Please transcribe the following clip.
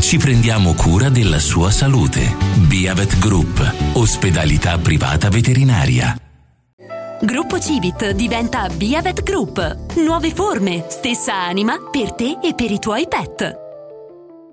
ci prendiamo cura della sua salute. Biavet Group, ospedalità privata veterinaria. Gruppo Civit diventa Biavet Group. Nuove forme, stessa anima per te e per i tuoi pet.